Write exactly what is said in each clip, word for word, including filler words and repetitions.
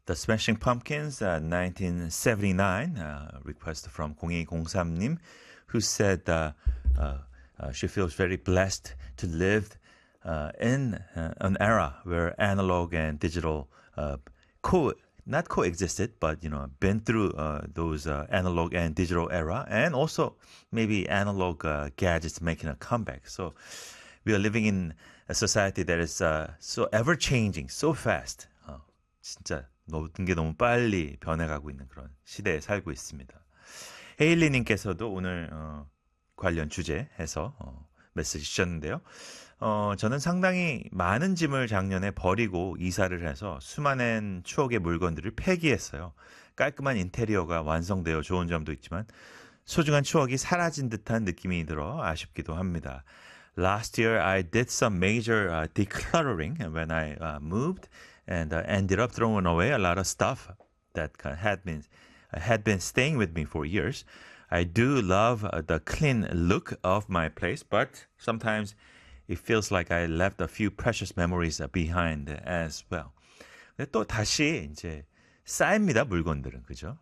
The Smashing Pumpkins, uh, nineteen seventy-nine, uh, request from 공이공삼님, who said uh, uh, uh, she feels very blessed to live uh, in uh, an era where analog and digital uh, co not coexisted, but you know, been through uh, those uh, analog and digital era, and also maybe analog uh, gadgets making a comeback. So we are living in a society that is uh, so ever changing, so fast. 어, 진짜 모든 게 너무 빨리 변해가고 있는 그런 시대에 살고 있습니다. 헤일리님께서도 오늘 어, 관련 주제해서 어, 메시지 주셨는데요. 어, 저는 상당히 많은 짐을 작년에 버리고 이사를 해서 수많은 추억의 물건들을 폐기했어요. 깔끔한 인테리어가 완성되어 좋은 점도 있지만 소중한 추억이 사라진 듯한 느낌이 들어 아쉽기도 합니다. Last year I did some major uh, decluttering when I uh, moved and uh, ended up throwing away a lot of stuff that had been had been staying with me for years. I do love uh, the clean look of my place, but sometimes it feels like I left a few precious memories behind as well. 근데 또 다시 이제 쌓입니다, 물건들은. 그죠?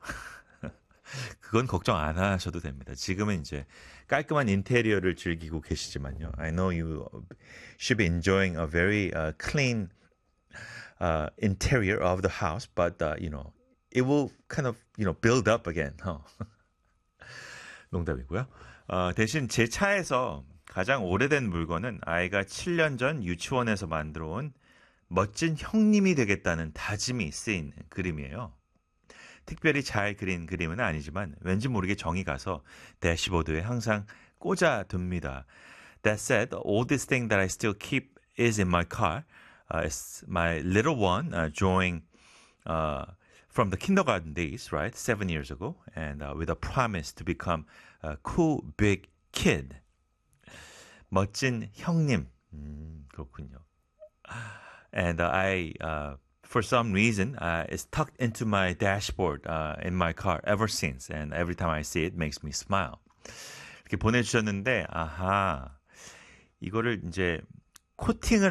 그건 걱정 안 하셔도 됩니다. 지금은 이제 깔끔한 인테리어를 즐기고 계시지만요. I know you should be enjoying a very uh, clean uh, interior of the house, but uh, you know, it will kind of, you know, build up again. 어. 농담이고요. 어, 대신 제 차에서 가장 오래된 물건은 아이가 칠 년 전 유치원에서 만들어 온 멋진 형님이 되겠다는 다짐이 쓰인 그림이에요. 특별히 잘 그린 그림은 아니지만 왠지 모르게 정이 가서 대시보드에 항상 꽂아둡니다. That said, the oldest thing that I still keep is in my car. Uh, it's my little one uh, drawing uh, from the kindergarten days, right? Seven years ago. And uh, with a promise to become a cool big kid. 멋진 형님. 음, 그렇군요. And uh, I... Uh, For some reason, uh, it's tucked into my dashboard uh, in my car ever since. And every time I see it, it makes me smile. 이렇게 보내주셨는데, 아하, 이거를 이제 코팅을